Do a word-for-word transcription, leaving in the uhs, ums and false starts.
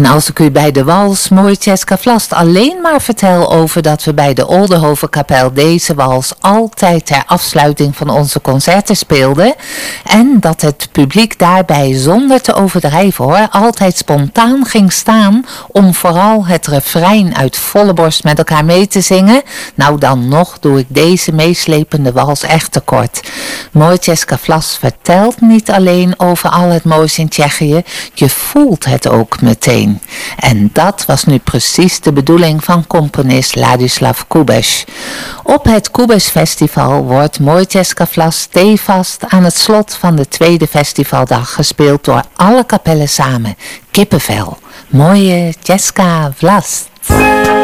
En als ik u bij de wals Mojceska Vlast alleen maar vertel over dat we bij de Oldenhovenkapel deze wals altijd ter afsluiting van onze concerten speelden en dat het publiek daarbij zonder te overdrijven hoor, altijd spontaan ging staan om vooral het refrein uit volle borst met elkaar mee te zingen, nou dan nog doe ik deze meeslepende wals echt tekort. Mojceska Vlast vertelt niet alleen over al het moois in Tsjechië, je voelt het ook meteen. En dat was nu precies de bedoeling van componist Ladislav Kubeš. Op het Kubeš Festival wordt Mojceska Vlast stevast aan het slot van de tweede festivaldag gespeeld door alle kapellen samen. Kippenvel. Mojceska Vlast.